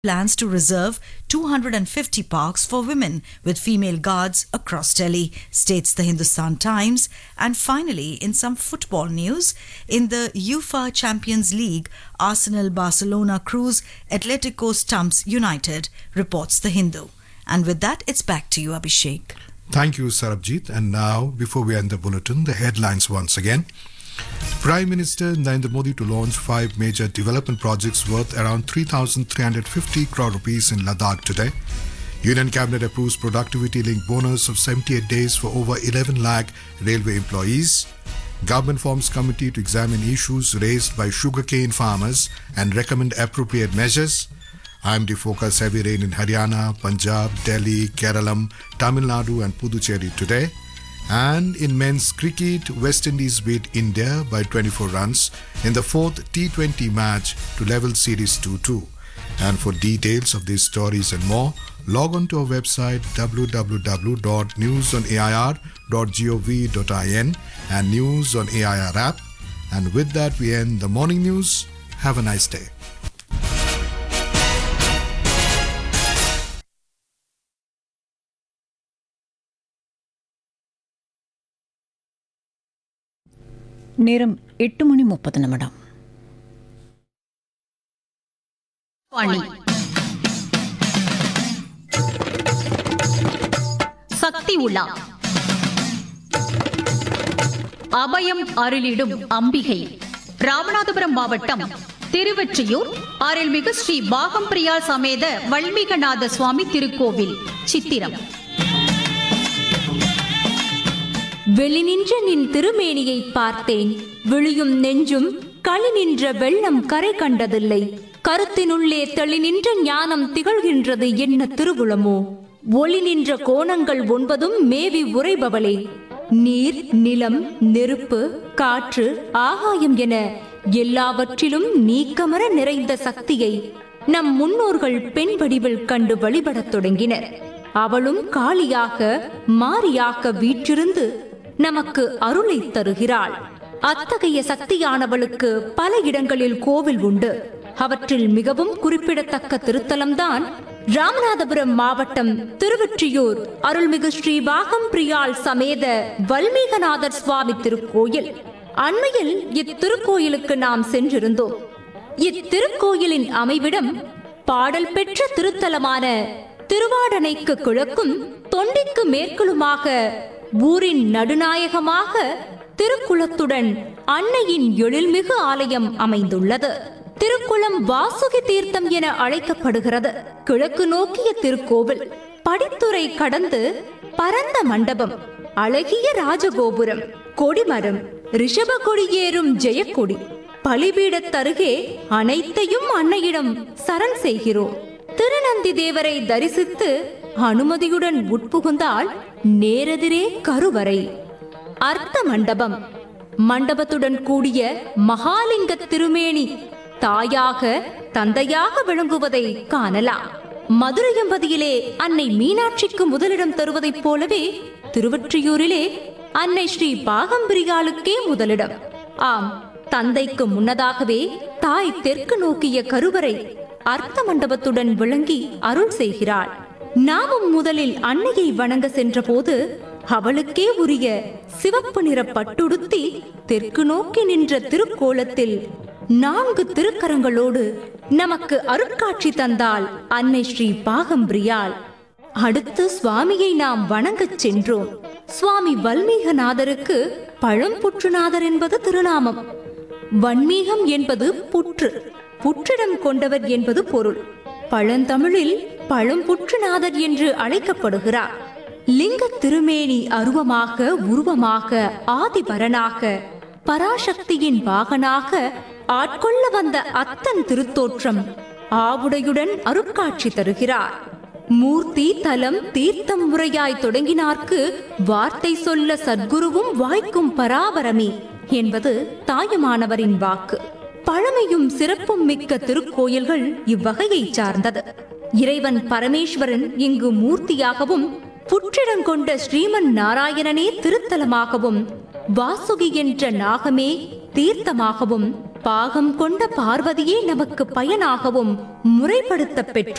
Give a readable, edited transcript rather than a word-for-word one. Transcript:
plans to reserve 250 parks for women with female guards across Delhi, states the Hindustan Times. And finally, in some football news, in the UEFA Champions League, Arsenal Barcelona cruise Atletico stumps United, reports the Hindu. And with that, it's back to you, Abhishek. Thank you, Sarabjit. And now, before we end the bulletin, the headlines once again. Prime Minister Narendra Modi to launch 5 major development projects worth around 3,350 crore rupees in Ladakh today. Union Cabinet approves productivity-linked bonus of 78 days for over 11 lakh railway employees. Government forms committee to examine issues raised by sugarcane farmers and recommend appropriate measures. IMD forecasts heavy rain in Haryana, Punjab, Delhi, Kerala, Tamil Nadu and Puducherry today. And in men's cricket, West Indies beat India by 24 runs in the 4th T20 match to level series 2-2. And for details of these stories and more, log on to our website www.newsonair.gov.in and News on AIR app. And with that, we end the morning news. Have a nice day. நேரம் 8:30 வாணி சக்தி உலா அபயம் அருளிடும் அம்பிகை. ராமநாதபுரம் மாவட்டம் திருவெற்றியூர் அருள்மிகு ஸ்ரீ பாகம்பிரியா சமேத வல்மீகநாத சுவாமி திருக்கோவில் சித்திரம். வெளிநின்ற நின் திருமேனியை பார்த்தேன், விழியும் நெஞ்சும் களி நின்ற வெள்ளம் கரை கண்டதில்லை. கருத்தினுள்ளே தெளி நின்ற ஞானம் திகழ்கின்றது என்ன திருவுளமோ. ஒளி நின்ற கோணங்கள் 9 மேவி உரைபவளே. நீர், நிலம், நெருப்பு, காற்று, ஆகாயம் என எல்லாவற்றிலும் நீக்கமர நிறைந்த சக்தியை நம் முன்னோர்கள் பெண் வடிவில் கண்டு வழிபடத் தொடங்கினர். அவளும் காளியாக மாரியாக வீற்றிருந்து நமக்கு அருளை தருகிறாள். அத்தகைய சக்தியானவளுக்கு பல இடங்களில் கோவில் உண்டு. அவற்றில் மிகவும் குறிப்பிடத்தக்க திருத்தலம்தான் ராமநாதபுரம் மாவட்டம் திருவெற்றியூர் அருள்மிகு ஸ்ரீ பாகம்பிரியாள் சமேத வல்மீகநாதர் சுவாமி திருக்கோயில். அண்மையில் இத்திருக்கோயிலுக்கு நாம் சென்றிருந்தோம். இத்திருக்கோயிலின் அமைவிடம் பாடல் பெற்ற திருத்தலமான திருவாடனைக்கு கிழக்கும் தொண்டிக்கு மேற்குலுமாக ஊரின் நடுநாயகமாக திருக்குளத்துடன் அன்னையின் எழில்மிகு ஆலயம் அமைந்துள்ளது. திருக்குளம் வாசுகி தீர்த்தம் என அழைக்கப்படுகிறது. கிழக்கு நோக்கிய திருக்கோவில், படித்துறை கடந்து பரந்த மண்டபம், அழகிய ராஜகோபுரம், கொடிமரம், ரிஷப கொடியேறும் ஜெயக்கொடி, பலிபீடத்தருகே அனைத்தையும் அன்னையிடம் சரண் செய்கிறோம். திருநந்தி தேவரை தரிசித்து அனுமதியுடன் உட்புகுந்தால் நேரெதிரே கருவறை, அர்த்த மண்டபம், மண்டபத்துடன் கூடிய மகாலிங்க திருமேனி தாயாக தந்தையாக விளங்குவதை காணலாம். மதுரையம்பதியிலே அன்னை மீனாட்சிக்கு முதலிடம் தருவதைப் போலவே திருவெற்றியூரிலே அன்னை ஸ்ரீ பாகம்பிரியாளுக்கே முதலிடம். ஆம், தந்தைக்கு முன்னதாகவே தாய் தெற்கு நோக்கிய கருவறை அர்த்த மண்டபத்துடன் விளங்கி அருள் செய்கிறாள். நாமும் முதலில் அன்னையை வணங்க சென்ற போது அவளுக்கே உரிய சிவப்பு நிற பட்டுடுத்தி தெற்கு நோக்கி நின்ற திருக்கோலத்தில் 4 திருக்கரங்களோடு நமக்கு அருட்காட்சி தந்தாள் அன்னை ஸ்ரீ பாகம்பிரியாள். அடுத்து சுவாமியை நாம் வணங்கச் சென்றோம். சுவாமி வல்மீகநாதருக்கு பழம்புற்றுநாதர் என்பது திருநாமம். வன்மீகம் என்பது புற்று, புற்றிடம் கொண்டவர் என்பது பொருள். பழந்தமிழில் பழம்புற்றுநாதர் என்று அழைக்கப்படுகிறார். லிங்க திருமேனி அருவமாக, உருவமாக, ஆதிபரனாக, பராசக்தியின் வாகனாக ஆட்கொள்ள வந்த அத்தன் திருத்தோற்றம் ஆவுடையுடன் அருட்காட்சி தருகிறார். மூர்த்தி, தலம், தீர்த்தம் முறையாய் தொடங்கினார்க்கு வார்த்தை சொல்ல சத்குருவும் வாய்க்கும் பராபரமே என்பது தாயுமானவரின் வாக்கு. பழமையும் சிறப்பும் மிக்க திருக்கோயில்கள் இவ்வகையை சார்ந்தது. இறைவன் பரமேஸ்வரன் இங்கு மூர்த்தியாகவும், புற்றிடங்கொண்ட ஸ்ரீமன் நாராயணனே திருத்தலமாகவும், வாசுகி என்ற நாகமே தீர்த்தமாகவும், பாகம் கொண்ட பார்வதியே நமக்கு பயனாகவும் முறைப்படுத்த பெற்றோம்.